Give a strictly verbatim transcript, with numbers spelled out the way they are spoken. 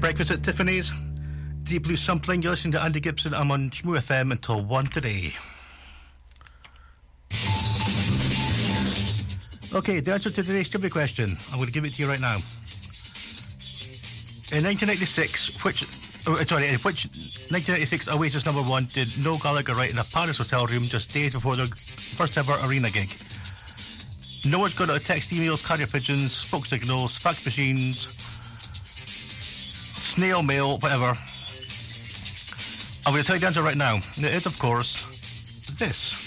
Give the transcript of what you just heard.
Breakfast at Tiffany's, Deep Blue Sampling. You're listening to Andy Gibson. I'm on Shmoo F M until one today. Okay, the answer to today's trivia question, I'm going to give it to you right now. In nineteen ninety-six, which, oh, sorry, which nineteen ninety-six Oasis number one did Noel Gallagher write in a Paris hotel room just days before their first ever arena gig? No one's got out text, emails, carrier pigeons, smoke signals, fax machines, snail mail, whatever. I'm going to tell you the answer right now. It is, of course, this.